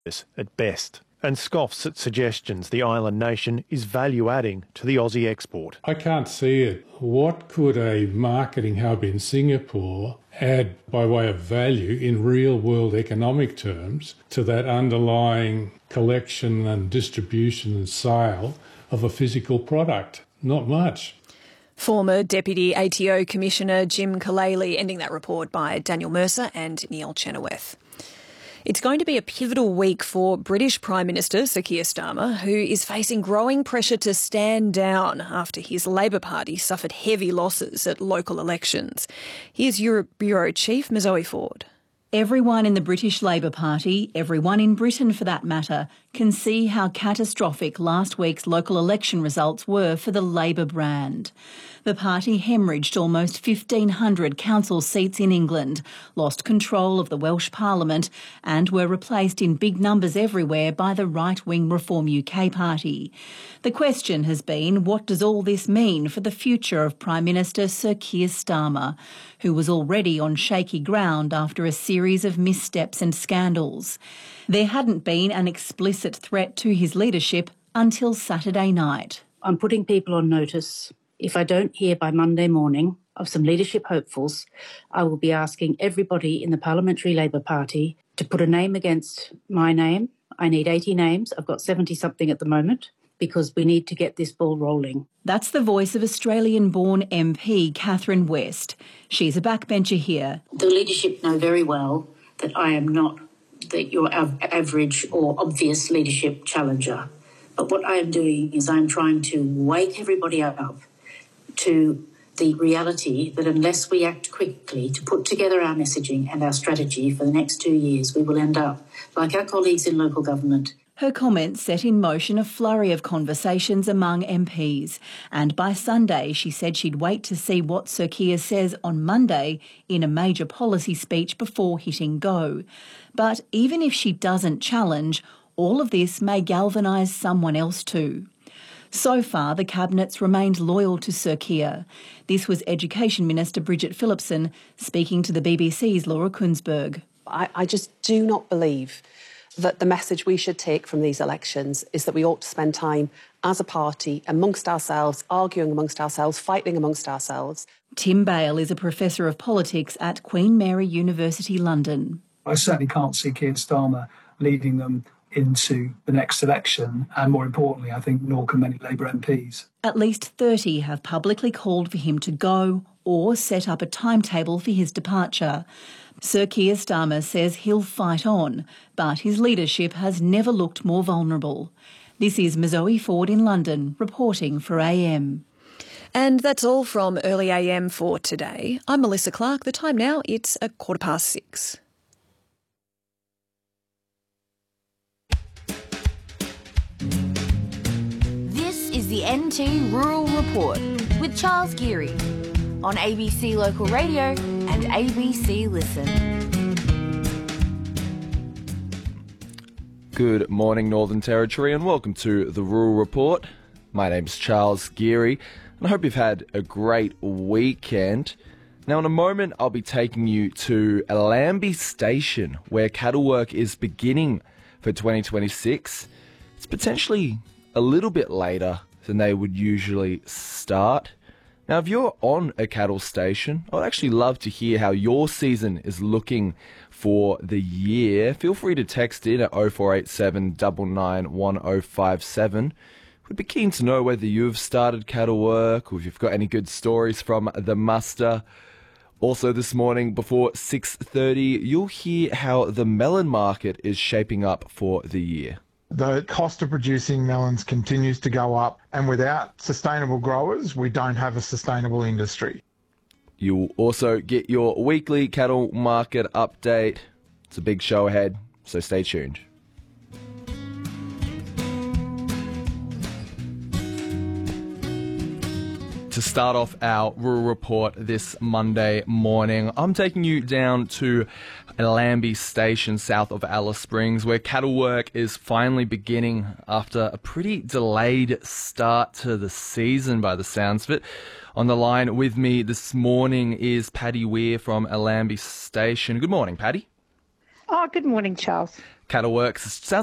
at best, and scoffs at suggestions the island nation is value-adding to the Aussie export. I can't see it. What could a marketing hub in Singapore add by way of value in real-world economic terms to that underlying collection and distribution and sale of a physical product? Not much. Former Deputy ATO Commissioner Jim Kalele, ending that report by Daniel Mercer and Neil Chenoweth. It's going to be a pivotal week for British Prime Minister Sir Keir Starmer, who is facing growing pressure to stand down after his Labor Party suffered heavy losses at local elections. Here's Europe Bureau Chief Zoe Ford. Everyone in the British Labor Party, everyone in Britain for that matter, can see how catastrophic last week's local election results were for the Labor brand. The party hemorrhaged almost 1,500 council seats in England, lost control of the Welsh Parliament and were replaced in big numbers everywhere by the right-wing Reform UK party. The question has been, what does all this mean for the future of Prime Minister Sir Keir Starmer, who was already on shaky ground after a series of missteps and scandals? There hadn't been an explicit threat to his leadership until Saturday night. I'm putting people on notice. If I don't hear by Monday morning of some leadership hopefuls, I will be asking everybody in the Parliamentary Labor Party to put a name against my name. I need 80 names. I've got 70-something at the moment because we need to get this ball rolling. That's the voice of Australian-born MP Catherine West. She's a backbencher here. The leadership know very well that I am not your average or obvious leadership challenger. But what I am doing is I'm trying to wake everybody up to the reality that unless we act quickly to put together our messaging and our strategy for the next 2 years, we will end up like our colleagues in local government. Her comments set in motion a flurry of conversations among MPs, and by Sunday she said she'd wait to see what Sir Keir says on Monday in a major policy speech before hitting go. But even if she doesn't challenge, all of this may galvanise someone else too. So far, the Cabinet's remained loyal to Sir Keir. This was Education Minister Bridget Phillipson speaking to the BBC's Laura Kunsberg. I just do not believe that the message we should take from these elections is that we ought to spend time as a party amongst ourselves, arguing amongst ourselves, fighting amongst ourselves. Tim Bale is a professor of politics at Queen Mary University, London. I certainly can't see Keir Starmer leading them into the next election, and more importantly, I think nor can many Labour MPs. At least 30 have publicly called for him to go or set up a timetable for his departure. Sir Keir Starmer says he'll fight on, but his leadership has never looked more vulnerable. This is Zoe Ford in London, reporting for AM. And that's all from Early AM for today. I'm Melissa Clark. The time now, it's 6:15. Is the NT Rural Report with Charles Geary on ABC Local Radio and ABC Listen. Good morning, Northern Territory, and welcome to the Rural Report. My name's Charles Geary, and I hope you've had a great weekend. Now, in a moment, I'll be taking you to Allambie Station, where cattle work is beginning for 2026. It's potentially a little bit later than they would usually start. Now, if you're on a cattle station, I'd actually love to hear how your season is looking for the year. Feel free to text in at 0487 99 1057. We'd be keen to know whether you've started cattle work or if you've got any good stories from the muster. Also this morning before 6:30, you'll hear how the melon market is shaping up for the year. The cost of producing melons continues to go up, and without sustainable growers, we don't have a sustainable industry. You'll also get your weekly cattle market update. It's a big show ahead, so stay tuned. To start off our Rural Report this Monday morning, I'm taking you down to Allambie Station south of Alice Springs, where cattle work is finally beginning after a pretty delayed start to the season by the sounds of it. On the line with me this morning is Paddy Weir from Allambie Station. Good morning, Paddy. Oh, good morning, Charles. Cattle Works. Sounds